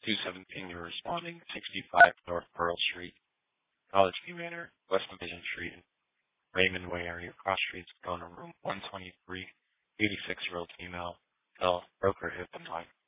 217, you're responding. 65 North Pearl Street, College View Manor, West Division Street, Raymond Way area. Cross streets going to room 123, 86-year-old female. Broker hip and